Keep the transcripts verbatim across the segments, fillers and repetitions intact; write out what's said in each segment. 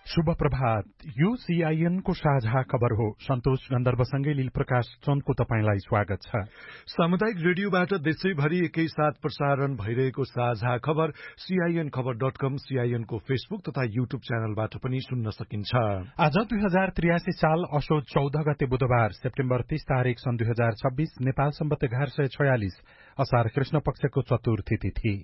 शुभ प्रभात। यो सीआईएन को साझा खबर हो। सन्तोष गन्धर्वसँगै लील प्रकाश चन्दको तपाईंलाई स्वागत छ। सामुदायिक रेडियोबाट देशैभरि एकैसाथ प्रसारण भइरहेको साझा खबर सीआईएन खबर डट कम, सीआईएन को फेसबुक तथा यूट्यूब च्यानलबाट पनि सुन्न सकिन्छ। आज दुई हजार त्रियासी साल असोज चौध गते बुधबार सेप्टेम्बर तीस तारीक सन् दुई हजार छब्बीस नेपाल सम्बत एघार सय छयालिस असार कृष्ण पक्षको चतुर्थी तिथि।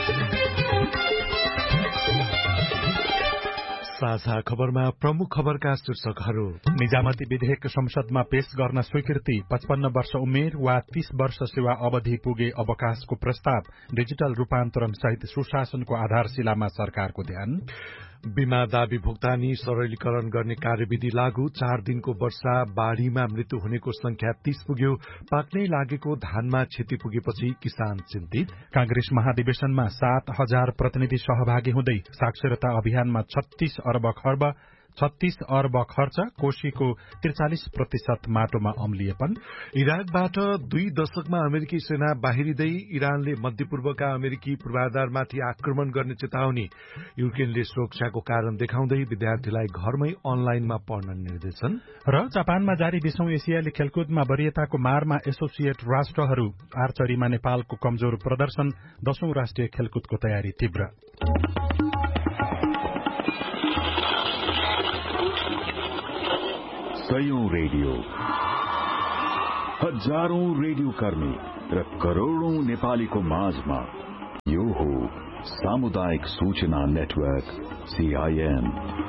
साझा खबरमा प्रमुख खबरका शीर्षकहरू। निजामती विधेयक संसदमा पेश गर्न स्वीकृति, पचपन्न वर्ष उमेर वा तीस वर्ष सेवा अवधि पुगे अवकाशको प्रस्ताव, डिजिटल रूपान्तरण सहित सुशासनको आधारशिलामा सरकारको ध्यान। बीमा दावी भुक्तानी सरलीकरण गर्ने कार्यविधि लागू, चार दिनको वर्षा बाढ़ीमा मृत्यु हुनेको संख्या तीस पुग्यो, पाक्नै लागेको धानमा क्षति पुगेपछि किसान चिन्तित। कांग्रेस महाधिवेशनमा सात हजार प्रतिनिधि सहभागी हुँदै साक्षरता अभियानमा छत्तीस अर्ब खर्ब छत्तीस अर्ब खर्च, कोशीको त्रिचालिस प्रतिशत माटोमा अम्लिएपन। इराकबाट दुई दशकमा अमेरिकी सेना बाहिरिँदै इरानले मध्यपूर्वका अमेरिकी पूर्वाधारमाथि आक्रमण गर्ने चेतावनी, युक्रेनले सुरक्षाको कारण देखाउँदै विद्यार्थीलाई घरमै अनलाइनमा पढ्न निर्देशन। र जापानमा जारी बीसौं एसियाली खेलकुदमा वरियताको मारमा एसोसिएट राष्ट्रहरू, आर्चरीमा नेपालको कमजोर प्रदर्शन, दशौं राष्ट्रिय खेलकुदको तयारी तीव्र। सयौं रेडियो, हजारौं रेडियो कर्मी र करोड़ौं नेपालीको माझमा यो हो सामुदायिक सूचना नेटवर्क सीआईएन।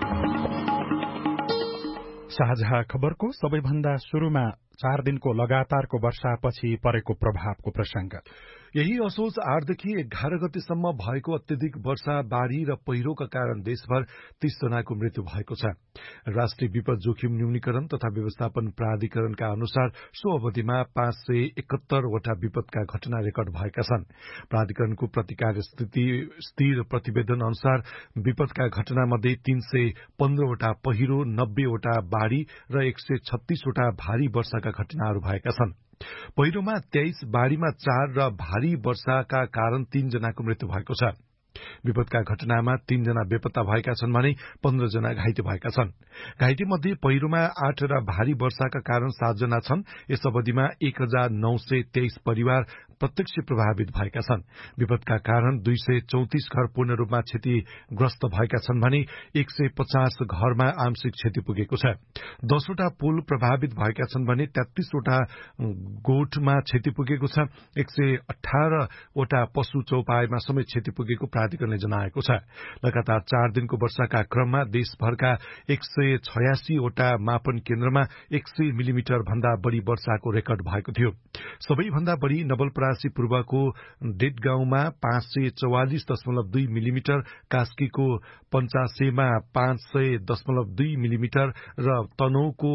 साझा खबरको सबैभन्दा शुरूमा चार दिनको लगातारको वर्षापछि परेको प्रभावको प्रसंग। यही असोज आठदेखि एघार गतेसम्म भएको अत्यधिक वर्षा, बाढ़ी र पहिरोका कारण देशभर तीस जनाको मृत्यु भएको छ। राष्ट्रिय विपद जोखिम न्यूनीकरण तथा व्यवस्थापन प्राधिकरणका अनुसार सो अवधिमा पाँच सय एकहत्तरवटा विपदका घटना रेकर्ड भएका छन्। प्राधिकरणको प्रतिकार स्थिति स्थिर प्रतिवेदन अनुसार विपदका घटनामध्ये तीन सय पन्ध्रवटा पहिरो, नब्बेवटा बाढ़ी र एक सय छत्तीसवटा भारी वर्षाका घटनाहरू भएका छन्। पहिरोमा तेइस, बाढ़ीमा चार र भारी वर्षाका कारण तीन जनाको मृत्यु भएको छ। विपदका घटनामा तीन जना बेपत्ता भएका छन् भने पन्ध्र जना घाइते भएका छन्। घाइते मध्ये पहिरोमा आठ र भारी वर्षाका कारण सात जना छन्। यस अवधिमा एक हजार नौ सय तेइस परिवार प्रत्यक्ष प्रभावित भएका छन्। विपदका कारण दुई सय चौतिस घर पूर्ण रूपमा क्षतिग्रस्त भएका छन् भने एक सय पचास घरमा आंशिक क्षति पुगेको छ। दसवटा पुल प्रभावित भएका छन् भने तेत्तीसवटा गोठमा क्षति पुगेको छ। एक सय अठारवटा पशु चौपायमा समेत क्षति पुगेको प्राधिकरणले जनाएको छ। लगातार चार दिनको वर्षाका क्रममा देशभरका एक सय छयासीवटा मापन केन्द्रमा एक सय मिलिमिटर भन्दा बढ़ी वर्षाको रेकर्ड भएको थियो। सबैभन्दा बढ़ी नवलपरासी पूर्वको डेटगाउँमा पाँच सय चौवालिस दशमलव दुई मिलिमिटर, कास्कीको पञ्चासेमा पाँच सय दशमलव दुई मिलिमिटर र तनहुको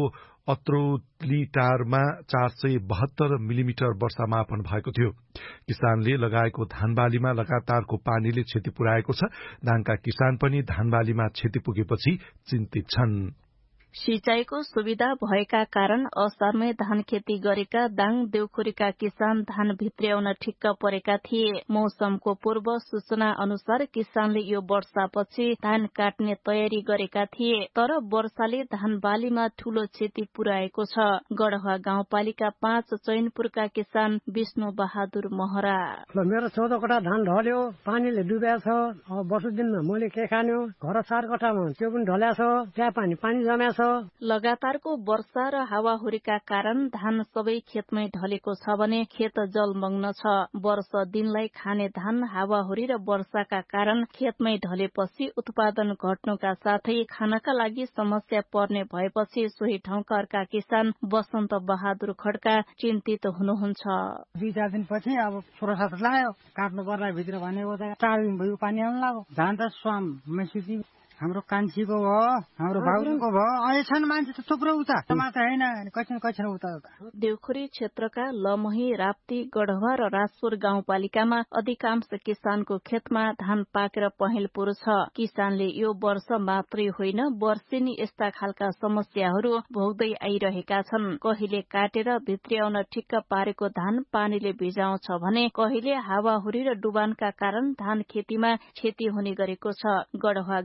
अत्रौलीटारमा चार सय बहत्तर मिलिमिटर वर्षा मापन भएको थियो। किसानले लगाएको धानबालीमा लगातारको पानीले क्षति पुर्याएको छ। धानका किसान पनि धानबालीमा क्षति पुगेपछि चिन्तित छन्। सिंचाईको सुविधा भएका कारण असारमै धान खेती गरेका दाङ देउखुरीका किसान धान भित्र्याउन ठिक्क परेका थिए। मौसमको पूर्व सूचना अनुसार किसानले यो वर्षापछि धान काट्ने तयारी गरेका थिए, तर वर्षाले धान बालीमा ठूलो क्षति पुर्याएको छ। गढवा गाउँपालिका पाँच चैनपुरका किसान विष्णु बहादुर महरा। मेरो चौध कटा धान ढल्यो, पानीले डुब्या छ। अब वर्ष दिनमा मैले के खान्यो, घर चार कटामा त्यो पनि ढल्या छ, त्यहाँ पानी पानी जम्या छ। लगातारको वर्षा र हावाहुरीका कारण धान सबै खेतमै ढलेको छ भने खेत जलमग्न छ। वर्ष दिनलाई खाने धान हावाहुरी र वर्षाका कारण खेतमै ढलेपछि उत्पादन घट्नुका साथै खानका लागि समस्या पर्ने भएपछि सोही ठाउँका अर्का किसान वसन्त बहादुर खड्का चिन्तित हुनुहुन्छ। दुई चार दिनपछि अब सोह्र सात लाग्यो काट्नु पर्ला भित्र भनेको त चार दिन भयो पानी आउनु लाग्यो। धान त स्वाम मेसिदी हाम्रो कान्छीको भयो, हाम्रो बाबुको भयो, अहिले छन् मान्छे त थुप्रो उता मात्र होइन, कछन कछन उता उता। देउखुरी क्षेत्रका लमही, राप्ती, गढवा र राजपुर गाउँपालिकामा अधिकांश किसानको खेतमा धान पाकेर पहेँलपुर छ। किसानले यो वर्ष मात्रै होइन वर्षेनी यस्ता खालका समस्याहरू भोग्दै आइरहेका छन्। कहिले काटेर भित्र्याउन ठिक्क पारेको धान पानीले भिजाउँछ भने कहिले हावाहुरी र डुबानका कारण धान खेतीमा क्षति हुने गरेको छ। गढवा गाउँपालिका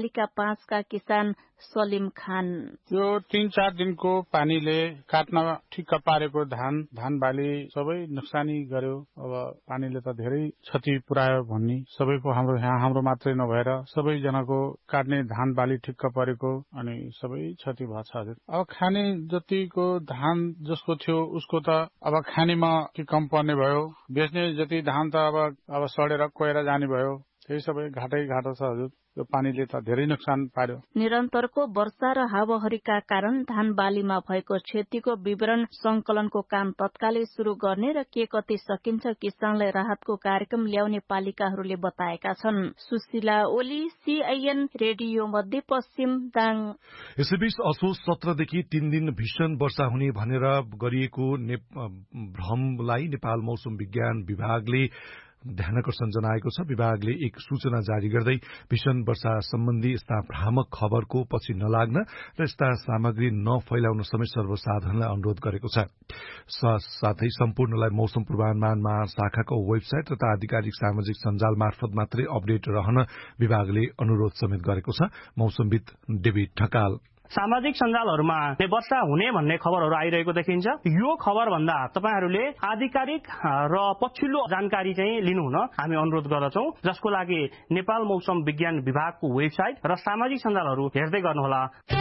पालिका पाँचका किसान सलिम खान। यो तीन चार दिनको पानीले काट्न ठिक्क पारेको धान धान बाली सबै नोक्सानी गर्यो। अब पानीले त धेरै क्षति पुर्यायो भन्ने सबैको हाम्रो यहाँ हाम्रो मात्रै नभएर सबैजनाको काट्ने धान बाली ठिक्क परेको अनि सबै क्षति भएको छ हजुर। अब खाने जतिको धान जसको थियो उसको त अब खानेमा के कम पर्ने भयो, बेच्ने जति धान त अब अब सडेर कोएर जाने भयो। त्यही सबै घाटै घाटो छ हजुर। यो पानीले त धेरै नोक्सान पार्यो। निरन्तरको वर्षा र हावाहुरीका कारण धान बालीमा भएको क्षतिको विवरण संकलनको काम तत्कालै शुरू गर्ने र के कति सकिन्छ किसानलाई राहतको कार्यक्रम ल्याउने पालिकाहरूले बताएका छन्। सुशीला ओली, सीआईएन रेडियो मध्यपश्चिम दाङ। यसैबीच असोज सत्रदेखि तीन दिन भीषण वर्षा हुने भनेर गरिएको भ्रमलाई नेपाल मौसम विज्ञान विभागले ध्यानकर्षण जनाएको छ। विभागले एक सूचना जारी गर्दै भीषण वर्षा सम्बन्धी यस्ता भ्रामक खबरको पछि नलाग्न र यस्ता सामग्री नफैलाउन समेत सर्वसाधारणलाई अनुरोध गरेको छ। साथै सम्पूर्णलाई मौसम पूर्वानुमान महाशाखाको वेबसाइट तथा आधिकारिक सामाजिक सञ्जाल मार्फत मात्रै अपडेट रहन विभागले अनुरोध समेत गरेको छ। मौसमविद डेभिड ढकाल। सामाजिक सञ्जालहरूमा वर्षा हुने भन्ने खबरहरू आइरहेको देखिन्छ। यो खबर भन्दा तपाईहरूले आधिकारिक र पछिल्लो जानकारी चाहिँ लिनुहुन हामी अनुरोध गर्दछौं, जसको लागि नेपाल मौसम विज्ञान विभागको वेबसाइट र सामाजिक सञ्जालहरू हेर्दै गर्नुहोला।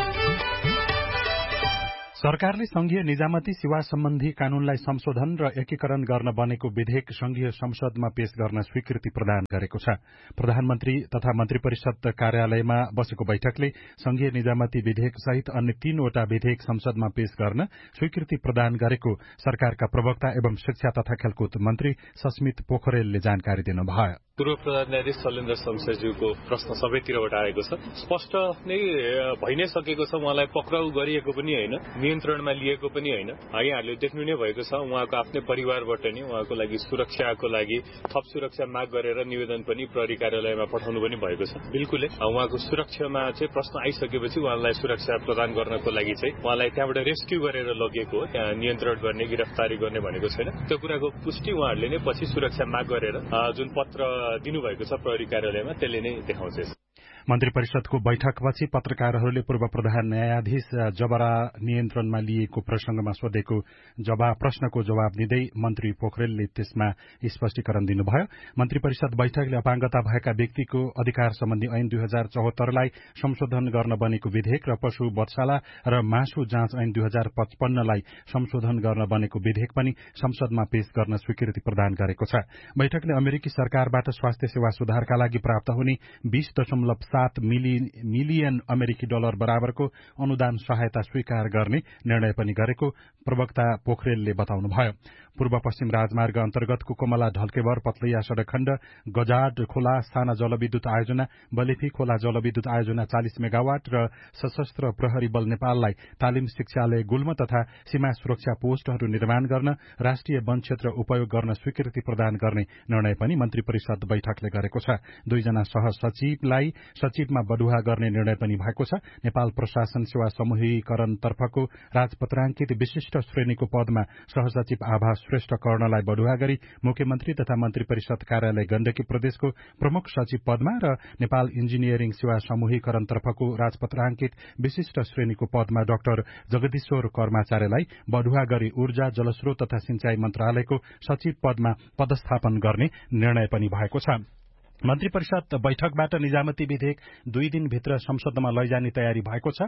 सरकारले संघीय निजामती सेवा सम्बन्धी कानूनलाई संशोधन र एकीकरण गर्न बनेको विधेयक संघीय संसदमा पेश गर्न स्वीकृति प्रदान गरेको छ। प्रधानमन्त्री तथा मन्त्री परिषद कार्यालयमा बसेको बैठकले संघीय निजामती विधेयक सहित अन्य तीनवटा विधेयक संसदमा पेश गर्न स्वीकृति प्रदान गरेको सरकारका प्रवक्ता एवं शिक्षा तथा खेलकुद मन्त्री सस्मित पोखरेलले जानकारी दिनुभयो। पूर्व प्रधान न्यायाधीश शैलेन्द्र शमशेरज्यूको प्रश्न सबैतिरबाट आएको छ। स्पष्ट नै भइ नै सकेको छ। उहाँलाई पक्राउ गरिएको पनि होइन, नियन्त्रणमा लिएको पनि होइन। यहाँहरूले देख्नु नै भएको छ। उहाँको आफ्नै परिवारबाट नै उहाँको लागि सुरक्षाको लागि थप सुरक्षा माग गरेर निवेदन पनि प्रहरी कार्यालयमा पठाउनु पनि भएको छ। बिल्कुलै उहाँको सुरक्षामा चाहिँ प्रश्न आइसकेपछि उहाँलाई सुरक्षा प्रदान गर्नको लागि चाहिँ उहाँलाई त्यहाँबाट रेस्क्यू गरेर लगिएको हो। त्यहाँ नियन्त्रण गर्ने, गिरफ्तारी गर्ने भनेको छैन। त्यो कुराको पुष्टि उहाँहरूले नै पछि सुरक्षा माग गरेर जुन पत्र दिनुभएको छ प्रहरी कार्यालयमा त्यसले नै देखाउँछ। मन्त्री परिषदको बैठकपछि पत्रकारहरूले पूर्व प्रधान न्यायाधीश जबरा नियन्त्रणमा लिएको प्रसंगमा सोधेको जवाब प्रश्नको जवाब दिँदै मन्त्री पोखरेलले त्यसमा स्पष्टीकरण दिनुभयो। मन्त्री परिषद बैठकले अपाङ्गता भएका व्यक्तिको अधिकार सम्बन्धी ऐन दुई हजार चौहत्तरलाई संशोधन गर्न बनेको विधेयक र पशु वधशाला र मासु जाँच ऐन दुई हजार पचपन्नलाई संशोधन गर्न बनेको विधेयक पनि संसदमा पेश गर्न स्वीकृति प्रदान गरेको छ। बैठकले अमेरिकी सरकारबाट स्वास्थ्य सेवा सुधारका लागि प्राप्त हुने बीस दशमलव सात मिलियन अमेरिकी डलर बराबरको अनुदान सहायता स्वीकार गर्ने निर्णय पनि गरेको प्रवक्ता पोखरेलले बताउनुभयो। पूर्व पश्चिम राजमार्ग अन्तर्गतको कमला ढल्केवर पथलैया सड़क खण्ड, गजाड खोला साना जलविद्युत आयोजना, बलेफी खोला जलविद्युत आयोजना चालिस मेगावाट र सशस्त्र प्रहरी बल नेपाललाई तालिम शिक्षालय गुल्म तथा सीमा सुरक्षा पोस्टहरू निर्माण गर्न राष्ट्रिय वन क्षेत्र उपयोग गर्न स्वीकृति प्रदान गर्ने निर्णय पनि मन्त्री परिषद बैठकले गरेको छ। दुईजना सहसचिवलाई सचिवमा बढुवा गर्ने निर्णय पनि भएको छ। नेपाल प्रशासन सेवा समूहीकरण तर्फको राजपत्राङ्कित विशिष्ट श्रेणीको पदमा सहसचिव आभा श्रेष्ठ कर्णलाई बढुवा गरी मुख्यमन्त्री तथा मन्त्री परिषद कार्यालय गण्डकी प्रदेशको प्रमुख सचिव पदमा र नेपाल इन्जिनियरिङ सेवा समूहीकरण तर्फको राजपत्राङ्कित विशिष्ट श्रेणीको पदमा डाक्टर जगदीश्वर कर्माचार्यलाई बढुवा गरी ऊर्जा जलस्रोत तथा सिंचाई मन्त्रालयको सचिव पदमा पदस्थापन गर्ने निर्णय पनि भएको छ। मन्त्री परिषद बैठकबाट निजामती विधेयक दुई दिनभित्र संसदमा लैजाने तयारी भएको छ।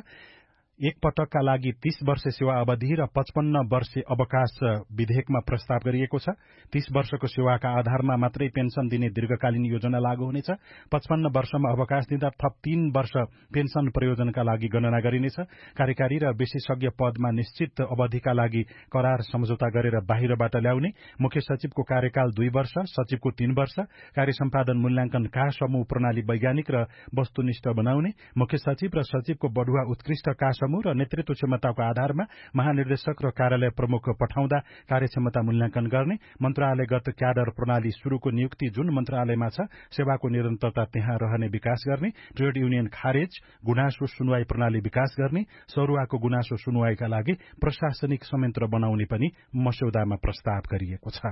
एक पटकका लागि तीस वर्ष सेवा अवधि र पचपन्न वर्ष अवकाश विधेयकमा प्रस्ताव गरिएको छ। तीस वर्षको सेवाका आधारमा मात्रै पेन्सन दिने दीर्घकालीन योजना लागू हुनेछ। पचपन्न वर्षमा अवकाश दिँदा थप तीन वर्ष पेन्सन प्रयोजनका लागि गणना गरिनेछ। कार्यकारी र विशेषज्ञ पदमा निश्चित अवधिका लागि करार सम्झौता गरेर बाहिरबाट ल्याउने, मुख्य सचिवको कार्यकाल दुई वर्ष, सचिवको तीन वर्ष, कार्य सम्पादन मूल्याङ्कन का समूह प्रणाली वैज्ञानिक र वस्तुनिष्ठ बनाउने, मुख्य सचिव र सचिवको बढुवा उत्कृष्ट का समूह र नेतृत्व क्षमताको आधारमा महानिर्देशक र कार्यालय प्रमुख पठाउँदा कार्यक्षमता मूल्याङ्कन गर्ने, मन्त्रालयगत क्याडर प्रणाली शुरूको नियुक्ति जुन मन्त्रालयमा छ सेवाको निरन्तरता त्यहाँ रहने विकास गर्ने, ट्रेड युनियन खारेज, गुनासो सुनवाई प्रणाली विकास गर्ने, सरुवाको गुनासो सुनवाईका लागि प्रशासनिक संयन्त्र बनाउने पनि मस्यौदामा प्रस्ताव गरिएको छ।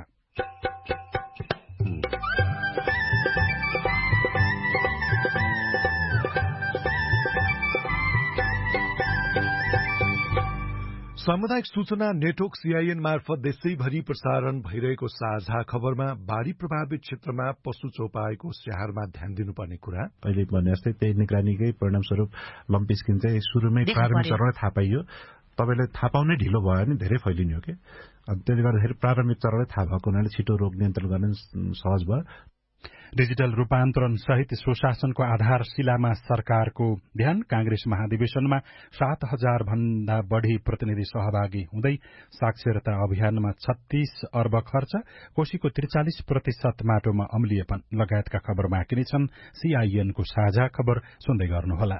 सामुदायिक सूचना नेटवर्क सीआईएन मार्फत देशैभरि प्रसारण भइरहेको साझा खबरमा बाढ़ी प्रभावित क्षेत्रमा पशु चौपाईको स्याहारमा ध्यान दिनुपर्ने कुरा अहिले भने जस्तै त्यही निगरानीकै परिणामस्वरूप लम्पी स्किन चाहिँ सुरुमै प्रारम्भिक चरणमै थाहा पाइयो। तपाईले थाहा पाउनै ढिलो भयो भने धेरै फैलिने हो कि। त्यसले गर्दाखेरि प्रारम्भिक चरणमै थाहा भएको हुनाले छिटो रोग नियन्त्रण गर्न सहज भयो। डिजिटल रूपान्तरण सहित सुशासनको आधारशिलामा सरकारको ध्यान। कांग्रेस महाधिवेशनमा सात हजार भन्दा बढ़ी प्रतिनिधि सहभागी हुँदै साक्षरता अभियानमा छत्तीस अर्ब खर्च, कोशीको त्रिचालिस प्रतिशत माटोमा अम्लिएपन लगायतका खबर बाँकी नै छन्। सीआईएनको साझा खबर सुन्दै गर्नुहोला।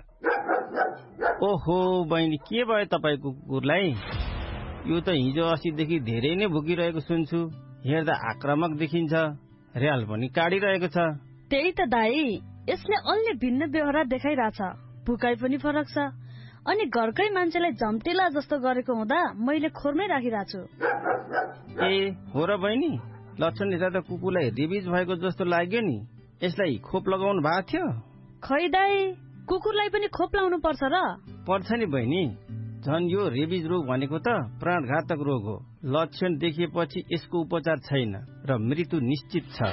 ओहो बहिनी, के भयो तपाईको कुकुरलाई? यो त हिजो अस्तिदेखि धेरै नै भुकिरहेको सुन्छु। हेर्दा आक्रामक देखिन्छ, रेल पनि काटिरहेको छ। त्यही त दाई, यसले अलि भिन्न व्यवहार देखाइरहेछ। भुकाइ पनि फरक छ अनि घरकै मान्छेलाई झम्टेला जस्तो गरेको हुँदा मैले खोरमै राखिरहेको छु। ए हो र बहिनी, लक्षण हेर्दा त कुकुरलाई रेबिज भएको जस्तो लाग्यो नि। यसलाई खोप लगाउनु भएको थियो? खै दाई, कुकुरलाई पनि खोप लाउनु पर्छ र? पर्छ नि बहिनी। झन् यो रेबिज रोग भनेको त प्राणघातक रोग हो। लक्षण देखिएपछि यसको उपचार छैन र मृत्यु निश्चित छ।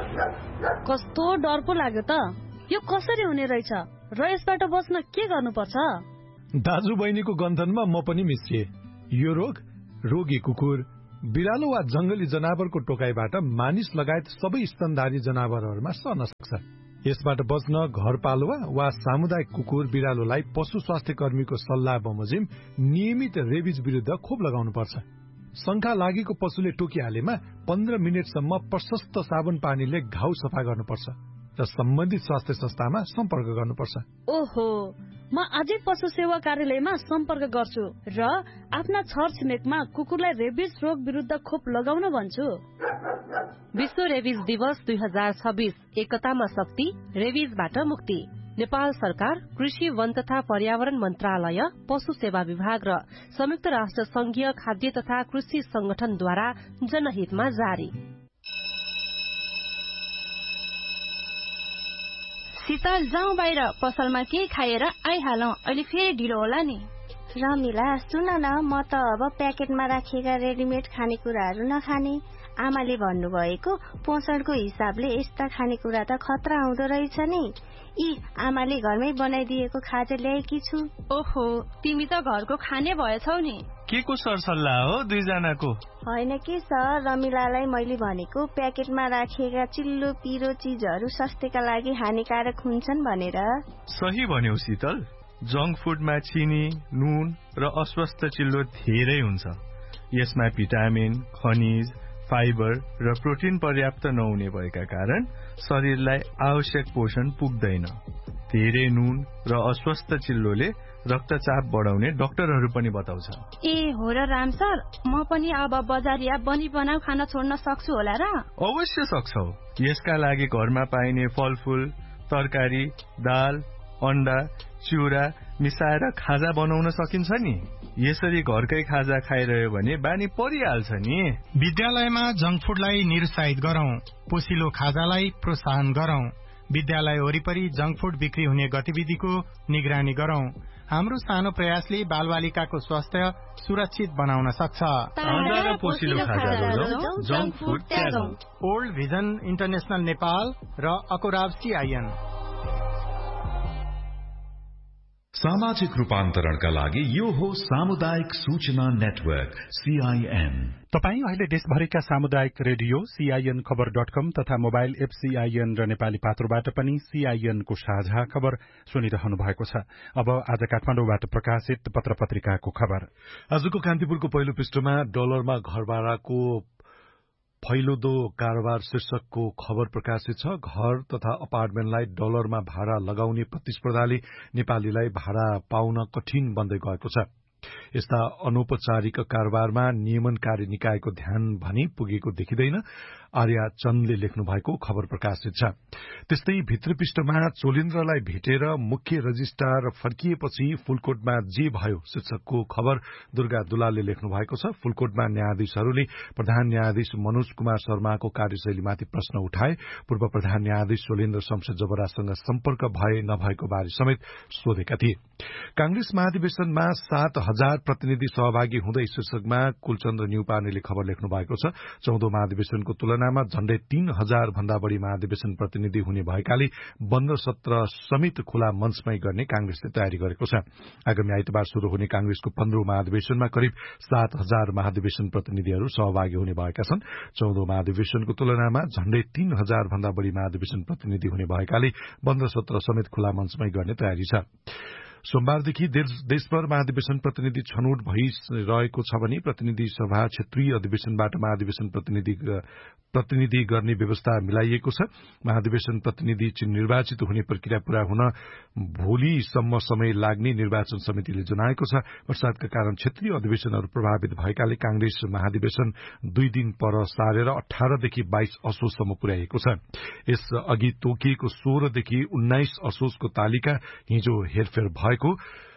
कस्तो डर पो लाग्यो त। यो कसरी हुने रहेछ र यसबाट बच्न के गर्नुपर्छ? दाजु बहिनीको गन्थनमा म पनि मिसिए। यो रोग रोगी कुकुर, बिरालो वा जंगली जनावरको टोकाइबाट मानिस लगायत सबै स्तनधारी जनावरहरूमा सर्न सक्छ। यसबाट बच्न घरपालुवा वा सामुदायिक कुकुर बिरालोलाई पशु स्वास्थ्य कर्मीको सल्लाह बमोजिम नियमित रेबिज विरुद्ध खोप लगाउनु पर्छ। शंका लागेको पशुले टोकिहालेमा पन्ध्र मिनटसम्म प्रशस्त साबुन पानीले घाउ सफा गर्नुपर्छ र सम्बन्धित स्वास्थ्य संस्थामा सम्पर्क गर्नुपर्छ। ओहो, म आजै पशु सेवा कार्यालयमा सम्पर्क गर्छु र आफ्ना छरछिमेकमा कुकुरलाई रेबिज रोग विरुद्ध खोप लगाउन भन्छु। विश्व रेबिज दिवस दुई हजार छब्बीस, एकतामा शक्ति, रेबिजबाट मुक्ति। नेपाल सरकार, कृषि, वन तथा पर्यावरण मन्त्रालय, पशु सेवा विभाग र संयुक्त राष्ट्र संघीय खाद्य तथा कृषि संगठनद्वारा जनहितमा जारी। शीतल, जाउँ बाहिर, पसलमा केही खाएर आइहालौं, अहिले फेरि ढिलो होला नि। रमिला, सुन न, म त अब प्याकेटमा राखिएका रेडिमेड खानेकुराहरू नखाने। आमाले भन्नुभएको पोषणको हिसाबले यस्ता खानेकुरा त खतरा हुँदो रहेछ नि। यी आमाले घरमै बनाइदिएको खाजा ल्याएकी छु। ओहो, तिमी त घरको खाने भएछौ नि। के को सरसल्लाह हो दुईजनाको? होइन के सर, रमिलालाई मैले भनेको प्याकेटमा राखिएका चिल्लो पिरो चिजहरू स्वास्थ्यका लागि हानिकारक हुन्छन् भनेर। सही भन्यौ शीतल। जंक फुडमा चिनी, नुन र अस्वस्थ चिल्लो धेरै हुन्छ। यसमा भिटामिन, खनिज, फाइबर र प्रोटिन पर्याप्त नहुने भएका कारण शरीरलाई आवश्यक पोषण पुग्दैन। धेरै नुन र अस्वस्थ चिल्लोले रक्तचाप बढाउने डाक्टरहरू पनि बताउँछ। ए हो र राम सर, म पनि अब बजारिया बनी बनाउ खाना छोड्न सक्छु होला र? अवश्य सक्छौ। यसका लागि घरमा पाइने फलफूल, तरकारी, दाल, अन्डा, चिउरा मिसाएर खाजा बनाउन सकिन्छ नि। यसरी घरकै खाजा खाइरह्यो भने बानी परिहाल्छ नि। विद्यालयमा जंक फुडलाई निरुत्साहित गरौं, पोसिलो खाजालाई प्रोत्साहन गरौं। विद्यालय वरिपरि जंक फुड बिक्री हुने गतिविधिको निगरानी गरौं। हाम्रो सानो प्रयासले बालबालिकाको स्वास्थ्य सुरक्षित बनाउन सक्छ। ओल्ड भिजन इन्टरनेशनल नेपाल र अकोराब सीआईएन। सामाजिक रूपान्तरणका लागि यो हो सामुदायिक सूचना नेटवर्क सीआईएन। तपाईँ अहिले देशभरिका सामुदायिक रेडियो सीआईएन खबर डट कम तथा मोबाइल एप सीआईएन र नेपाली पात्रोबाट पनि सीआईएन को साझा खबर सुनिरहनु भएको छ। अब आज काठमाडौँबाट प्रकाशित पत्र पत्रिकाको खबर। आजको कान्तिपुरको पहिलो पृष्ठमा डलरमा घरभाडाको फैलोदो कारोबार शीर्षकको खबर प्रकाशित छ। घर तथा अपार्टमेन्टलाई डलरमा भाडा लगाउने प्रतिस्पर्धाले नेपालीलाई भाडा पाउन कठिन बन्दै गएको छ। यस्ता अनौपचारिक कारोबारमा नियमनकारी निकायको ध्यान भने पुगेको देखिँदैन। आर्या चन्दले लेख्नु भएको खबर प्रकाशित छ। त्यस्तै भित्री पृष्ठमा चोलेन्द्रलाई भेटेर मुख्य रजिस्ट्रार फर्किएपछि फुलकोटमा जे भयो शीर्षकको खबर दुर्गा दुलालले लेख्नु भएको छ। फुलकोटमा न्यायाधीशहरूले प्रधान न्यायाधीश मनोज कुमार शर्माको कार्यशैलीमाथि प्रश्न उठाए। पूर्व प्रधान न्यायाधीश चोलेन्द्र शमशेर जबरासँग सम्पर्क भए नभएको बारे समेत सोधेका थिए। कांग्रेस महाधिवेशनमा सात हजार प्रतिनिधि सहभागी हुँदै शीर्षकमा कुलचन्द्र न्यौपानेले खबर लेख्नु भएको छ। चौधौं महाधिवेशनको तुलनामा झण्डै तीन हजार भन्दा बढ़ी महाधिवेशन प्रतिनिधि हुने भएकाले बन्द सत्र समेत खुला मञ्चमै गर्ने कांग्रेसले तयारी गरेको छ। आगामी आइतबार शुरू हुने कांग्रेसको पन्ध्रौं महाधिवेशनमा करिब सात हजार महाधिवेशन प्रतिनिधिहरू सहभागी हुने भएका छन्। चौधौं महाधिवेशनको तुलनामा झण्डै तीन हजार भन्दा बढ़ी महाधिवेशन प्रतिनिधि हुने भएकाले बन्द सत्र समेत खुला मञ्चमै गर्ने तयारी छ। सोमबारदेखि देशभर महाधिवेशन प्रतिनिधि छनौट भइरहेको छ भने प्रतिनिधि सभा क्षेत्रीय अधिवेशनबाट महाधिवेशन प्रतिनिधि प्रतिनिधि गर्ने व्यवस्था मिलाइएको छ। महाधिवेशन प्रतिनिधि निर्वाचित हुने प्रक्रिया पूरा हुन भोलिसम्म समय लाग्ने निर्वाचन समितिले जनाएको छ। वर्षातका कारण क्षेत्रीय अधिवेशनहरू प्रभावित भएकाले कांग्रेस महाधिवेशन दुई दिन पर सारेर अठारदेखि बाइस असोजसम्म पुर्याइएको छ। यस अघि तोकिएको सोह्रदेखि उन्नाइस असोजको तालिका हिजो हेरफेर भएको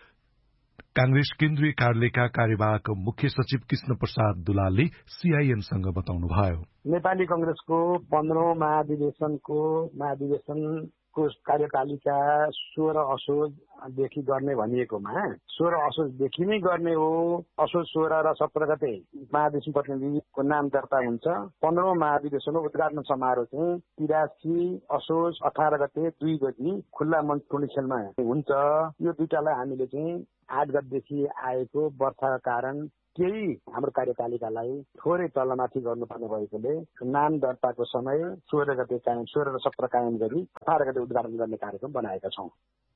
कांग्रेस केन्द्रीय कार्यालयका कार्यवाहक मुख्य सचिव कृष्ण प्रसाद दुलालले सीआईएनसँग बताउनुभयो। नेपाली कांग्रेसको पन्ध्रौं महाधिवेशनको महाधिवेशनको कार्यतालिका सोह्र असोजदेखि गर्ने भनिएकोमा सोह्र असोजदेखि नै गर्ने हो। असोज सोह्र र सत्र गते महाधिवेशन प्रतिनिधिको नाम दर्ता हुन्छ। पन्ध्रौं महाधिवेशनको उद्घाटन समारोह चाहिँ तिरासी असोज अठार गते दुई बजी खुल्ला मञ्च टोली खेलमा हुन्छ। यो दुईटालाई हामीले चाहिँ आठ गतेदेखि आएको वर्षाका कारण केही हाम्रो कार्यतालिकालाई थोरै तलमाथि गर्नुपर्ने भएकोले नाम दर्ताको समय सोह्र गते कायम सोह्र र सत्र कायम गरी अठार गते उद्घाटन गर्ने कार्यक्रम बनाएका छौं।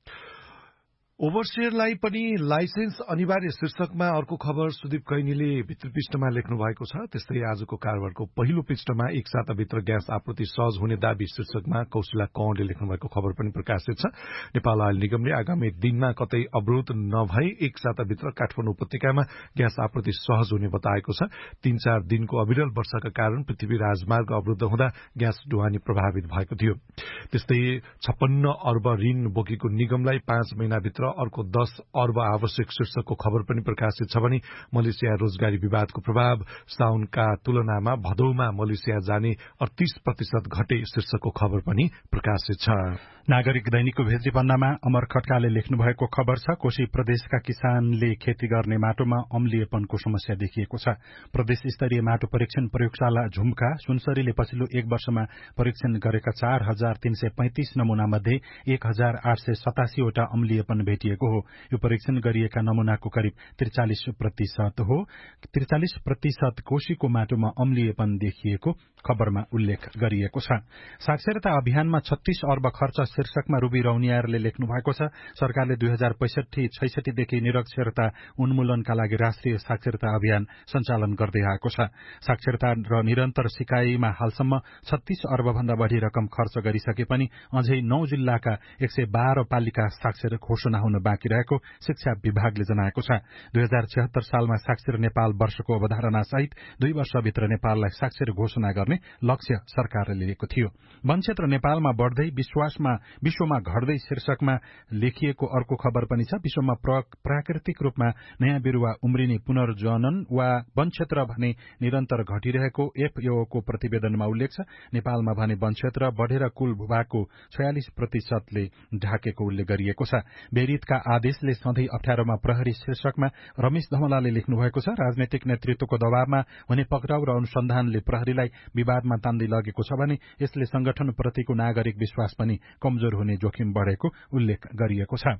ओभरसेयरलाई पनि लाइसेन्स अनिवार्य शीर्षकमा अर्को खबर सुदीप कैनीले भित्री पृष्ठमा लेख्नु भएको छ। त्यस्तै आजको कारोबारको पहिलो पृष्ठमा एक साताभित्र ग्यास आपूर्ति सहज हुने दाबी शीर्षकमा कौशिला कौरले लेख्नु भएको खबर पनि प्रकाशित छ। नेपाल आयल निगमले आगामी दिनमा कतै अवरोध नभई एक साताभित्र काठमाडौँ उपत्यकामा ग्यास आपूर्ति सहज हुने बताएको छ। तीन चार दिनको अविरल वर्षाका कारण पृथ्वी राजमार्ग अवरुद्ध हुँदा ग्यास ढुवानी प्रभावित भएको थियो। त्यस्तै छप्पन्न अर्ब ऋण बोकेको निगमलाई पाँच महिनाभित्र अर्को दस अर्ब आवश्यक शीर्षकको खबर पनि प्रकाशित छ भने मलेसिया रोजगारी विवादको प्रभाव साउनका तुलनामा भदौमा मलेसिया जाने अडतीस प्रतिशत घटे शीर्षकको खबर पनि प्रकाशित छ। नागरिक दैनिकको भेत्री पन्नामा अमर खड्काले लेख्नु भएको खबर छ। कोशी प्रदेशका किसानले खेती गर्ने माटोमा अम्लिएपनको समस्या देखिएको छ। प्रदेश स्तरीय माटो परीक्षण प्रयोगशाला झुम्का सुनसरीले पछिल्लो एक वर्षमा परीक्षण गरेका चार हजार तीन सय पैंतिस नमूना मध्ये एक हजार आठ सय सतासीवटा अम्लिएपन भेटिएको हो। यो परीक्षण गरिएका नमूनाको करिब त्रिचालिस प्रतिशत हो। त्रिचालिस प्रतिशत कोशीको माटोमा अम्लिएपन देखिएको खबरमा उल्लेख गरिएको छ। साक्षरता अभियानमा छत्तीस अर्ब खर्च शीर्षकमा रूबी रौनियारले लेख्नु भएको छ। सरकारले दुई हजार पैंसठी छैसठीदेखि निरक्षरता उन्मूलनका लागि राष्ट्रिय साक्षरता अभियान सञ्चालन गर्दै आएको छ। साक्षरता र निरन्तर सिकाइमा हालसम्म छत्तीस अर्ब भन्दा बढ़ी रकम खर्च गरिसके पनि अझै नौ जिल्लाका एक सय बाह्र पालिका साक्षर घोषणा हुन बाँकी रहेको शिक्षा विभागले जनाएको छ। दुई हजार छयत्तर सालमा साक्षर नेपाल वर्षको अवधारणा सहित दुई वर्षभित्र नेपाललाई साक्षर घोषणा गर्ने लक्ष्य सरकारले लिएको थियो। वन क्षेत्र नेपालमा बढ़दै विश्वासमा विश्वमा घट्दै शीर्षकमा लेखिएको अर्को खबर पनि छ। विश्वमा प्राकृतिक रूपमा नयाँ बिरूवा उम्रिने पुनर्जनन वा वन क्षेत्र भने निरन्तर घटिरहेको एफएओको प्रतिवेदनमा उल्लेख छ। नेपालमा भने वन क्षेत्र बढ़ेर कुल भूभागको छयालिस प्रतिशतले ढाकेको उल्लेख गरिएको छ। बेरितका आदेशले सधैँ अप्ठ्यारोमा प्रहरी शीर्षकमा रमेश धमलाले लेख्नु भएको छ। राजनैतिक नेतृत्वको दबावमा हुने पक्राउ र अनुसन्धानले प्रहरीलाई विवादमा तान्दै लगेको छ भने यसले संगठनप्रतिको नागरिक विश्वास पनि कमजोर हुने जोखिम बढ़ेको उल्लेख गरिएको छ।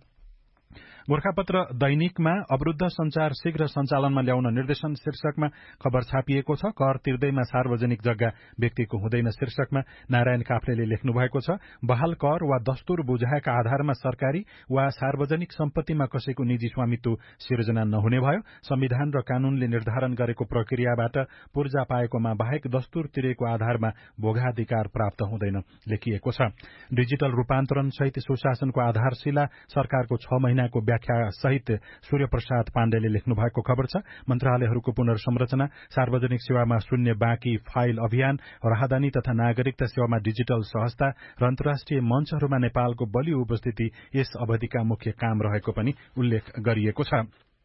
गोर्खापत्र दैनिकमा अवरुद्ध संचार शीघ्र सञ्चालनमा ल्याउन निर्देशन शीर्षकमा खबर छापिएको छ। कर तिर्दैमा सार्वजनिक जग्गा व्यक्तिको हुँदैन शीर्षकमा नारायण काफ्लेले लेख्नु भएको छ। बहाल कर वा दस्तुर बुझाएका आधारमा सरकारी वा सार्वजनिक सम्पत्तिमा कसैको निजी स्वामित्व सिर्जना नहुने भयो। संविधान र कानूनले निर्धारण गरेको प्रक्रियाबाट पूर्जा पाएकोमा बाहेक दस्तुर तिरेको आधारमा भोगाधिकार प्राप्त हुँदैन लेखिएको छ। डिजिटल रूपान्तरण सहित सुशासनको आधारशिला सरकारको छ महिनाको व्याख्या सहित सूर्य प्रसाद पाण्डेले लेख्नु भएको खबर छ। मन्त्रालयहरूको पुनर्संरचना, सार्वजनिक सेवामा शून्य बाँकी फाइल अभियान, राहदानी तथा नागरिकता सेवामा डिजिटल सहजता र अन्तर्राष्ट्रिय मञ्चहरूमा नेपालको बलियो उपस्थिति यस अवधिका मुख्य काम रहेको पनि उल्लेख गरिएको छ।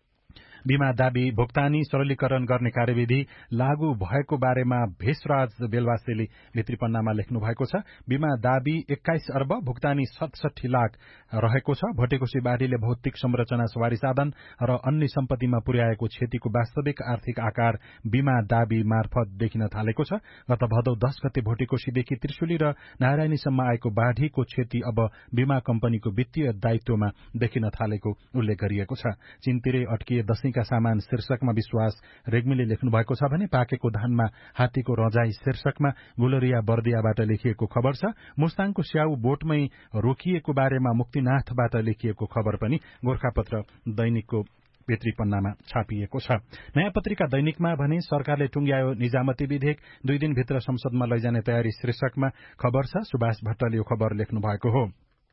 बीमा दावी भुक्तानी सरलीकरण गर्ने कार्यविधि लागू भएको बारेमा भेषराज बेलवासेले भित्री पन्नामा लेख्नु भएको छ। बीमा दावी एक्काइस अर्ब, भुक्तानी सतसठी लाख रहेको छ। भटेकोसी बाढ़ीले भौतिक संरचना, सवारी साधन र अन्य सम्पत्तिमा पुर्याएको क्षतिको वास्तविक आर्थिक आकार बीमा दावी मार्फत देखिन थालेको छ। गत भदौ दश गते भटेकोसीदेखि त्रिशुली र नारायणीसम्म आएको बाढ़ीको क्षति अब बीमा कम्पनीको वित्तीय दायित्वमा देखिन थालेको उल्लेख गरिएको छ। चीनतिरै अट्किए दशैं का सामान शीर्षकमा विश्वास रेग्मीले लेख्नु भएको छ भने पाकेको धानमा हात्तीको रजाई शीर्षकमा गुलरिया बर्दियाबाट लेखिएको खबर छ। मुस्ताङको स्याउ बोटमै रोकिएको बारेमा मुक्तिनाथबाट लेखिएको खबर पनि गोरखापत्र दैनिकको भित्री पन्नामा छापिएको छ। नयाँ पत्रिका दैनिकमा भने सरकारले टुंग्यायो निजामती विधेयक, दुई दिनभित्र संसदमा लैजाने तयारी शीर्षकमा खबर छ। सुभाष भट्टले यो खबर लेख्नु भएको हो।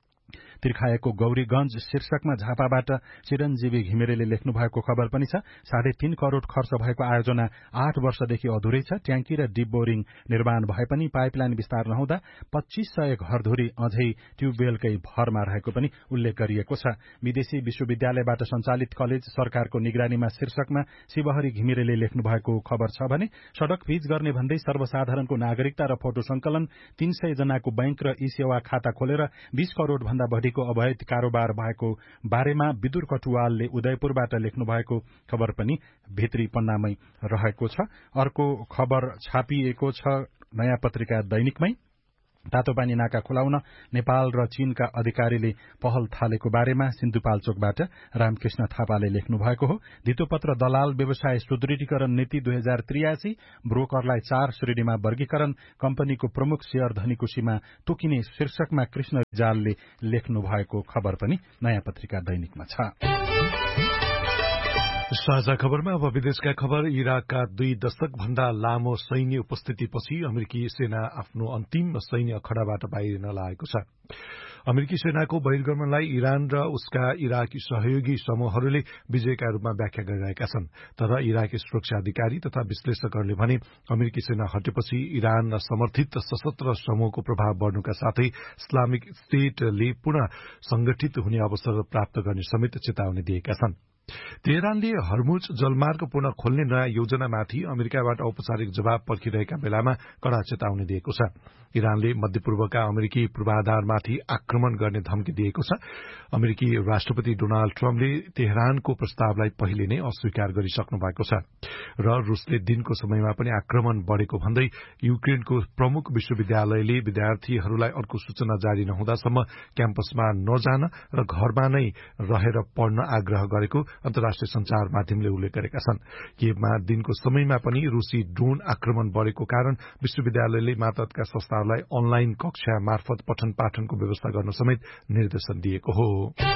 तिर्खाएको गौरीगंज शीर्षकमा झापाबाट चिरञ्जीवी घिमिरेले लेख्नु भएको खबर पनि छ। साढे तीन करोड़ खर्च भएको आयोजना आठ वर्षदेखि अधुरै छ। ट्याङ्की र डिप बोरिङ निर्माण भए पनि पाइपलाइन विस्तार नहुँदा पच्चीस सय घरधुरी अझै ट्युबवेलकै भरमा रहेको पनि उल्लेख गरिएको छ। विदेशी विश्वविद्यालयबाट सञ्चालित कलेज सरकारको निगरानीमा शीर्षकमा शिवहरी घिमिरेले लेख्नु भएको खबर छ भने सड़क फीज गर्ने भन्दै सर्वसाधारणको नागरिकता र फोटो संकलन, तीन सय जनाको बैंक र ई सेवा खाता खोलेर बीस करोड़ भन्दा बढ़ीको अवैध कारोबार भएको बारेमा विदुर कटुवालले उदयपुरबाट लेख्नु भएको खबर पनि भित्री पन्नामै रहेको छ। अर्को खबर छापिएको छ नयाँ पत्रिका दैनिकमै। तातोपानी नाका खुलाउन नेपाल र चीनका अधिकारीले पहल थालेको बारेमा सिन्धुपाल्चोकबाट रामकृष्ण थापाले लेख्नु भएको हो। धितोपत्र दलाल व्यवसाय सुदृढीकरण नीति दुई हजार त्रियासी, ब्रोकरलाई चार श्रेणीमा वर्गीकरण, कम्पनीको प्रमुख शेयर धनीको सीमा तोकिने शीर्षकमा कृष्ण रिजालले लेख्नु भएको खबर पनि नयाँ पत्रिका दैनिकमा छ। साझा खबरमा अब विदेशका खबर। इराकका दुई दशक भन्दा लामो सैन्य उपस्थितिपछि अमेरिकी सेना आफ्नो अन्तिम सैन्य अखडाबाट बाहिरिन लागेको छ। अमेरिकी सेनाको बहिर्गमनलाई इरान र उसका इराकी सहयोगी समूहहरूले विजयका रूपमा व्याख्या गरिरहेका छन्। तर इराकी सुरक्षा अधिकारी तथा विश्लेषकहरूले भने अमेरिकी सेना हटेपछि इरान समर्थित सशस्त्र समूहको प्रभाव बढ़नुका साथै इस्लामिक स्टेटले पुनः संगठित हुने अवसर प्राप्त गर्ने समेत चेतावनी दिएका छन्। तेहरानले हर्मुज जलमार्ग पुनः खोल्ने नयाँ योजनामाथि अमेरिकाबाट औपचारिक जवाब पर्खिरहेका बेलामा कड़ा चेतावनी दिएको छ। इरानले मध्यपूर्वका अमेरिकी पूर्वाधारमाथि आक्रमण गर्ने धम्की दिएको छ। अमेरिकी राष्ट्रपति डोनाल्ड ट्रम्पले तेहरानको प्रस्तावलाई पहिले नै अस्वीकार गरिसक्नु भएको छ र रूसले दिनको समयमा पनि आक्रमण बढ़ेको भन्दै युक्रेनको प्रमुख विश्वविद्यालयले विद्यार्थीहरूलाई अर्को सूचना जारी नहुँदासम्म क्याम्पसमा नजान र घरमा नै रहेर पढ्न आग्रह गरेको अन्तर्राष्ट्रिय संचार माध्यमले उल्लेख गरेका छन्। किएभमा दिनको समयमा पनि रूसी ड्रोन आक्रमण बढ़ेको कारण विश्वविद्यालयले मातहतका संस्थाहरूलाई अनलाइन कक्षा मार्फत पठन पाठनको व्यवस्था गर्न समेत निर्देशन दिएको हो।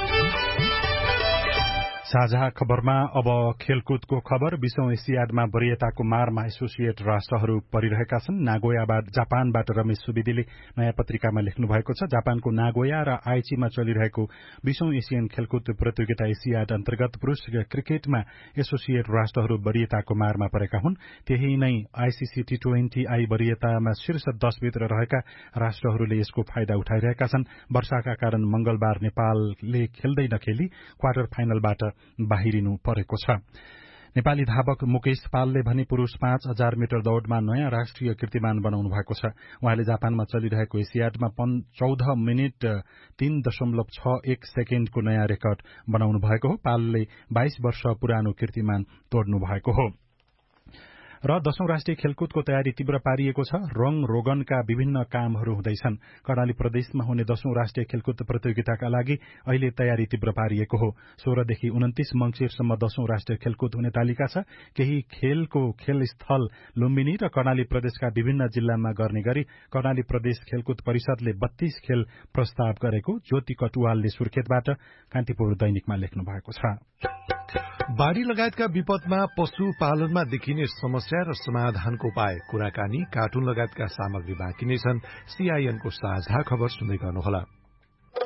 साझा खबरमा अब खेलकुदको खबर। बीसौं एसियाडमा वरीयताको मारमा एसोसिएट राष्ट्रहरू परिरहेका छन्। नागोयाबाट जापानबाट रमेश सुवेदीले नयाँ पत्रिकामा लेख्नु भएको छ। जापानको नागोया र आइचीमा चलिरहेको बीसौं एसियन खेलकुद प्रतियोगिता एसियाड अन्तर्गत पुरूष क्रिकेटमा एसोसिएट राष्ट्रहरू वरीयताको मारमा परेका हुन्। त्यही नै आईसीसी टी ट्वेन्टी आई वरीयतामा शीर्ष दशभित्र रहेका राष्ट्रहरूले यसको फाइदा उठाइरहेका छन्। वर्षाका कारण मंगलबार नेपालले खेल्दै नखेली क्वार्टर फाइनलबाट बाहिरिनु परेको छ। नेपाली धावक मुकेश पालले भने पुरूष पाँच हजार मिटर दौड़मा नयाँ राष्ट्रिय कीर्तिमान बनाउनु भएको छ। उहाँले जापानमा चलिरहेको एसियाडमा चौध मिनट तीन दशमलव छ एक सेकेण्डको नयाँ रेकर्ड बनाउनु भएको हो। पालले बाइस वर्ष पुरानो कीर्तिमान तोड्नु भएको हो। र दशौं राष्ट्रिय खेलकुदको तयारी तीव्र पारिएको छ। रंग रोगनका विभिन्न कामहरू हुँदैछन्। कर्णाली प्रदेशमा हुने दशौं राष्ट्रिय खेलकुद प्रतियोगिताका लागि अहिले तयारी तीव्र पारिएको हो। सोह्रदेखि उन्तिस मंगिरसम्म दशौं राष्ट्रिय खेलकुद हुने तालिका छ। केही खेलको खेलस्थल लुम्बिनी र कर्णाली प्रदेशका विभिन्न जिल्लामा गर्ने गरी कर्णाली प्रदेश खेलकुद परिषदले बत्तीस खेल प्रस्ताव गरेको ज्योति कटुवालले सुर्खेतबाट कान्तिपुर दैनिकमा लेख्नु भएको छ। बाढ़ी लगायतका विपदमा पशुपालनमा देखिने समस्या र समाधानको उपाय, कुराकानी, कार्टुन लगायतका सामग्री बाँकी नै छन्। सीआईएनको साझा खबर सुन्दै गर्नुहोला।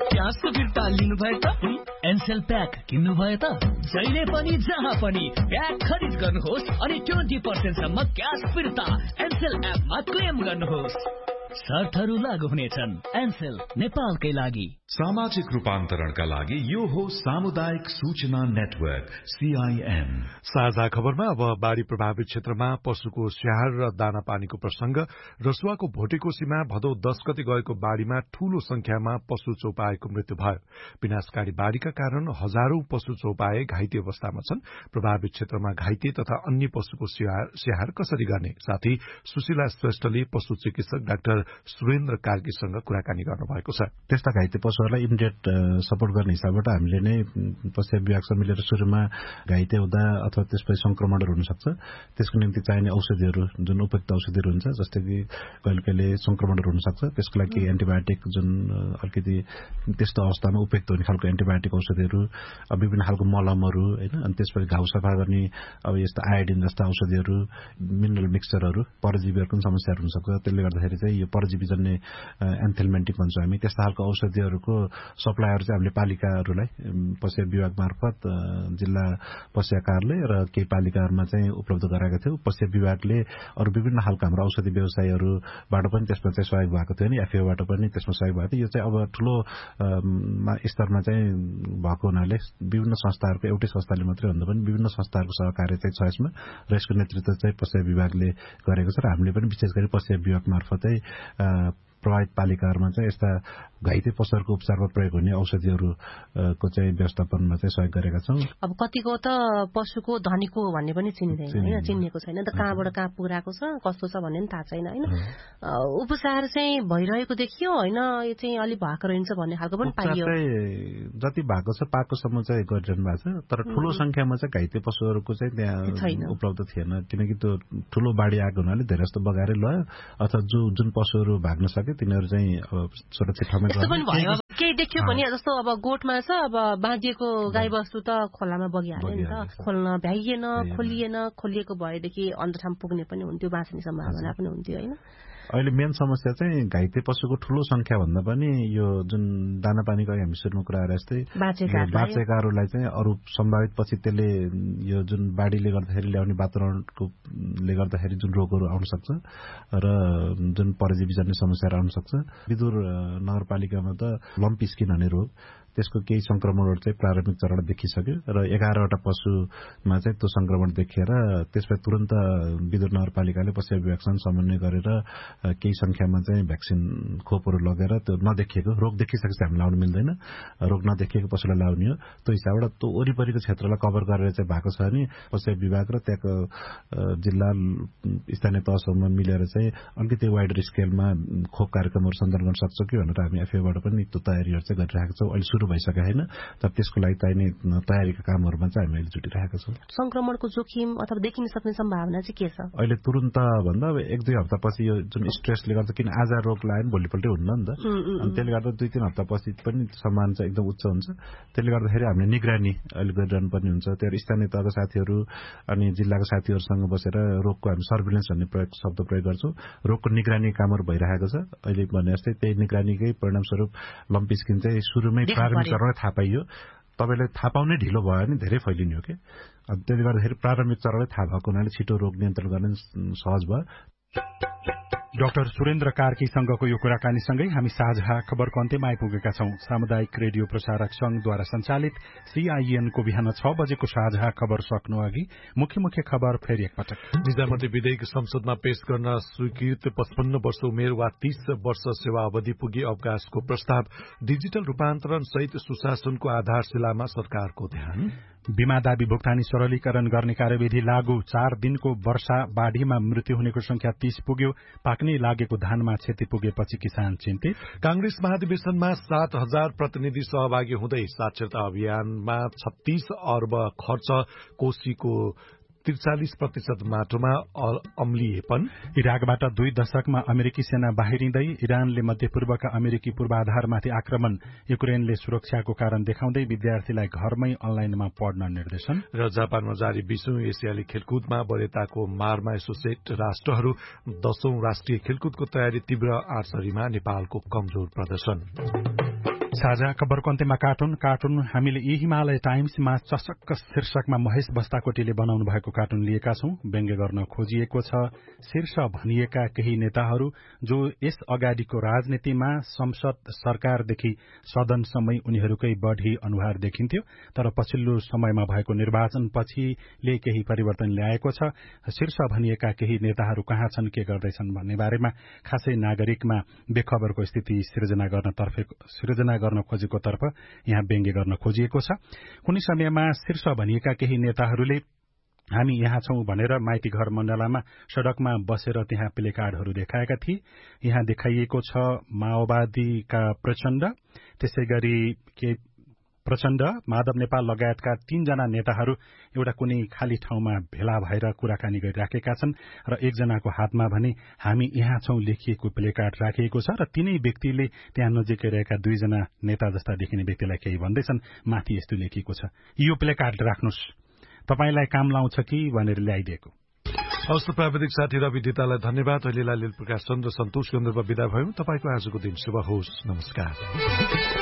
क्यासको फिर्ता लिनुभयो त एनसेल प्याक किन्नुभयो त जहिले पनि जहाँ पनि प्याक खरिद गर्नुहोस् अनि ट्वेन्टी पर्सेन्ट सम्म क्यास फिर्ता एनसेल एपमा क्लेम गर्नुहोस्। शर्तहरू लागू हुनेछन्। एनसेल नेपालकै लागि। सामाजिक रूपान्तरणका लागि यो हो सामुदायिक सूचना नेटवर्क सीआईएन। साझा खबरमा अब बाढ़ी प्रभावित क्षेत्रमा पशुको स्याहार र दाना पानीको प्रसंग। रसुवाको भोटेकोसीमा भदौ दस गते गएको बाढ़ीमा ठूलो संख्यामा पशु चौपाएको मृत्यु भयो। विनाशकारी बाढ़ीका कारण हजारौं पशु चौपाए घाइते अवस्थामा छन्। प्रभावित क्षेत्रमा घाइते तथा अन्य पशुको स्याहार कसरी गर्ने? साथै सुशीला श्रेष्ठले पशु चिकित्सक डाक्टर सुरेन्द्र कार्कीसँग कुराकानी गर्नुभएको छ। त्यस्ता घाइते पशुहरूलाई इमिडिएट सपोर्ट गर्ने हिसाबबाट हामीले नै पशु विभागसँग मिलेर सुरुमा घाइते हुँदा अथवा त्यसपछि संक्रमणहरू हुन सक्छ त्यसको निम्ति चाहिने औषधिहरू जुन उपयुक्त औषधिहरू हुन्छ जस्तै कि कहिले कहिले संक्रमणहरू हुन सक्छ त्यसको लागि एन्टिबायोटिक जुन अलिकति त्यस्तो अवस्थामा उपयुक्त हुने खालको एन्टिबायोटिक औषधिहरू विभिन्न खालको मलमहरू हैन अनि त्यसपछि घाउ सफा गर्ने अब यस्तो आयोडिन जस्ता औषधिहरू मिनरल मिक्सचरहरू परजीवीहरूको समस्याहरू हुन सक्छ। त्यसले गर्दाखेरि चाहिँ यो परजीवीजन्य एन्थेलमेन्टिक भन्छौँ हामी त्यस्ता खालको औषधिहरूको सप्लाईहरू चाहिँ हामीले पालिकाहरूलाई पशु विभाग मार्फत जिल्ला पशु कार्यालय र केही पालिकाहरूमा चाहिँ उपलब्ध गराएका थियौं। पशु विभागले अरू विभिन्न खालका हाम्रो औषधि व्यवसायीहरूबाट पनि त्यसमा चाहिँ सहयोग भएको थियो नि एफएओबाट पनि त्यसमा सहयोग भएको थियो। यो चाहिँ अब ठूलो स्तरमा चाहिँ भएको हुनाले विभिन्न संस्थाहरूको एउटै संस्थाले मात्रै भन्दा पनि विभिन्न संस्थाहरूको सहकार्य चाहिँ छ यसमा र यसको नेतृत्व चाहिँ पशु विभागले गरेको छ र हामीले पनि विशेष गरी पशु विभाग मार्फतै प्रभावित पालिकाहरूमा चाहिँ यस्ता घाइते पशुहरूको उपचारमा प्रयोग हुने औषधिहरूको चाहिँ व्यवस्थापनमा चाहिँ सहयोग गरेका छौं। अब कतिको त पशुको धनीको भन्ने पनि चिनिदैन हैन चिनिएको छैन त कहाँबाट कहाँ पुगेको छ कस्तो छ भन्ने पनि थाहा छैन हैन उपचार चाहिँ भइरहेको देखियो हैन यो चाहिँ अलि भएको रहन्छ भन्ने खालको पनि पाइयो। जति भएको छ पाकोसम्म चाहिँ गरिरहनु भएको छ तर ठूलो संख्यामा चाहिँ घाइते पशुहरूको चाहिँ त्यहाँ उपलब्ध थिएन किनकि त्यो ठूलो बाढी आएको हुनाले धेरै जस्तो बगाएर लयो अथवा जो जुन पशुहरू भाग्न सके तिनीहरू चाहिँ अब सुरक्षित ठाउँमा यस्तो पनि भयो अब केही देखियो भने जस्तो अब गोठमा छ अब बाँधिएको गाईबस्तु त खोलामा बगिहाल्यो नि त खोल्न भ्याइएन खोलिएन खोलिएको भएदेखि अन्त ठाउँ पुग्ने पनि हुन्थ्यो बाँच्ने सम्भावना पनि हुन्थ्यो हैन। अहिले मेन समस्या चाहिँ घाइते पशुको ठूलो संख्या भन्दा पनि यो जुन दाना पानीको हामी सुरुमा कुरा गरे जस्तै बाँचेकाहरूलाई चाहिँ अरू सम्भावित पछि त्यसले यो जुन बाढीले गर्दाखेरि ल्याउने वातावरणकोले गर्दाखेरि जुन रोगहरू आउन सक्छ र जुन परजीवीजन्य समस्याहरू आउन सक्छ। विदुर नगरपालिकामा त लम्पी स्किन भन्ने रोग त्यसको केही संक्रमणहरू चाहिँ प्रारम्भिक चरण देखिसक्यो र एघारवटा पशुमा चाहिँ त्यो संक्रमण देखिएर त्यसपछि तुरन्त विदुर नगरपालिकाले पशु विभागसँग समन्वय गरेर केही संख्यामा चाहिँ भ्याक्सिन खोपहरू लगेर त्यो नदेखिएको रोग देखिसकेपछि हामी लाउनु मिल्दैन रोग नदेखिएको पशुलाई लाउने हो त्यो हिसाबबाट त्यो वरिपरिको क्षेत्रलाई कभर गरेर चाहिँ भएको छ भने पशु विभाग र त्यहाँको जिल्ला स्थानीय तहसम्म मिलेर चाहिँ अलिकति वाइडर स्केलमा खोप कार्यक्रमहरू सञ्चालन गर्न सक्छ कि भनेर हामी एफएओबाट पनि त्यो तयारीहरू चाहिँ गरिरहेका छौँ। अहिले सुरु भइसकेको होइन तर त्यसको लागि चाहिने तयारीका कामहरूमा चाहिँ हामी अहिले जुटिरहेका छौँ। संक्रमणको जोखिम अथवा देखिन सक्ने सम्भावना चाहिँ के छ अहिले तुरन्त भन्दा अब एक दुई हप्तापछि यो जुन स्ट्रेसले गर्दा किन आज रोग लाग्यो भने भोलिपल्टै हुन्न नि त अनि त्यसले गर्दा दुई तीन हप्तापछि पनि सम्भावना चाहिँ एकदम उच्च हुन्छ। त्यसले गर्दाखेरि हामीले निगरानी अहिले गरिरहनु पर्ने हुन्छ। त्यो स्थानीय तहका साथीहरू अनि जिल्लाका साथीहरूसँग बसेर रोगको हामी सर्भिलेन्स भन्ने प्रयोग शब्द प्रयोग गर्छौँ। रोगको निगरानी कामहरू भइरहेको छ अहिले भने जस्तै त्यही निगरानीकै परिणामस्वरूप लम्पी स्किन चाहिँ सुरुमै प्रारम्भिक चरणमै थाहा पाइयो तपाईँले थाहा पाउनै ढिलो भयो भने धेरै फैलिने हो कि त्यसले गर्दाखेरि प्रारम्भिक चरणमै थाहा भएको हुनाले छिटो रोग नियन्त्रण गर्न सहज भयो। डाक्टर सुरेन्द्र कार्कीसँगको यो कुराकानीसँगै हामी साझा खबरको अन्त्यमा आइपुगेका छौं। सामुदायिक रेडियो प्रसारक संघद्वारा सञ्चालित सीआईएनको बिहान छ बजेको साझा खबर सक्नु अघि मुख्य मुख्य खबर फेरि एकपटक। निजामती विधेयक संसदमा पेश गर्न स्वीकृत पचपन्न वर्ष उमेर वा तीस वर्ष सेवा अवधि पुगी अवकाशको प्रस्ताव डिजिटल रूपान्तरण सहित सुशासनको आधारशिलामा सरकारको ध्यान। बीमा दावी भुक्तानी सरलीकरण गर्ने कार्यविधि लागू चार दिनको वर्षा बाढ़ीमा मृत्यु हुनेको संख्या तीस पुग्यो पाक्नै लागेको धानमा क्षति पुगेपछि किसान चिन्तित। कांग्रेस महाधिवेशनमा सात हजार प्रतिनिधि सहभागी हुँदै साक्षरता अभियानमा छत्तीस अर्ब खर्च कोशीको त्रिचालिस प्रतिशत माटोमा अम्लिएपन। इराकबाट दुई दशकमा अमेरिकी सेना बाहिरिँदै इरानले मध्यपूर्वका अमेरिकी पूर्वाधारमाथि आक्रमण युक्रेनले सुरक्षाको कारण देखाउँदै विद्यार्थीलाई घरमै अनलाइनमा पढ्न निर्देशन। र जापानमा जारी बीसौं एसियाली खेलकुदमा वरियताको मारमा एसोसिएट राष्ट्रहरू दशौं राष्ट्रिय खेलकुदको तयारी तीव्र आर्चरीमा नेपालको कमजोर प्रदर्शन। साझा खबरको अन्त्यमा कार्टुन कार्टुन हामीले यी हिमालय टाइम्समा चशक्क शीर्षकमा महेश बस्ताकोटीले बनाउनु भएको कार्टुन लिएका छौं। व्यङ्ग्य गर्न खोजिएको छ शीर्ष भनिएका केही नेताहरू जो यस अगाडिको राजनीतिमा संसद सरकारदेखि सदनसम्मै उनीहरूकै बढ़ी अनुहार देखिन्थ्यो, तर पछिल्लो समयमा भएको निर्वाचन पछिले केही परिवर्तन ल्याएको छ। शीर्ष भनिएका केही नेताहरू कहाँ छन्, के गर्दैछन् भन्ने बारेमा खासै नागरिकमा बेखबरको स्थिति सिर्जना गर्न तर्फ सिर्जना गर्न खोजेको तर्फ यहाँ व्यङ्ग्य गर्न खोजिएको छ। कुनै समयमा शीर्ष भनिएका केही नेताहरूले हामी यहाँ छौं भनेर माइती घर मण्डलामा सड़कमा बसेर त्यहाँ प्लेकार्डहरू देखाएका थिए। यहाँ देखाइएको छ माओवादीका प्रचण्ड, त्यसै गरी के प्रचण्ड, माधव नेपाल लगायतका तीनजना नेताहरू एउटा कुनै खाली ठाउँमा भेला भएर कुराकानी गरिराखेका छन् र एकजनाको हातमा भने हामी यहाँ छौं लेखिएको प्लेकार्ड राखिएको छ र तिनै व्यक्तिले त्यहाँ नजिकै रहेका दुईजना नेता जस्ता देखिने व्यक्तिलाई केही भन्दैछन्। माथि यस्तो लेखिएको छ, यो प्लेकार्ड राख्नुस्, तपाईलाई काम लाउँछ कि भनेर ल्याइदिएको। हस्त प्राविधिक साथी रवि दितालाई धन्यवाद। अहिले लालिल प्रकाश चन्द्र सन्तोष गन्धर्व विदा भयौं। तपाईको आजको दिन शुभ होस्। नमस्कार।